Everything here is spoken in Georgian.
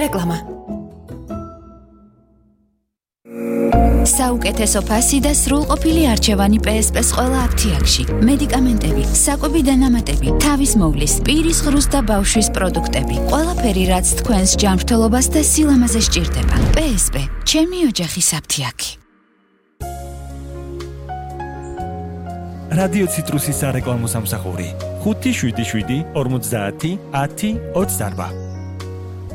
რეკლამა. საუკეთესო ფასი და სრულყოფილი არჩევანი PSP-ს ყველა აფთიაქში. მედიკამენტები, საკვები და ნამატები, თავის მოვლის, პირის ღრუს და ბავშვის პროდუქტები. ყველაფერი, რაც თქვენს ჯანმრთელობას და სილამაზე სჭირდება. PSP, ჩემი ოჯახის აფთიაქი. რადიო ციტრუსის სარეკლამო სამსახური 577 50 10 28.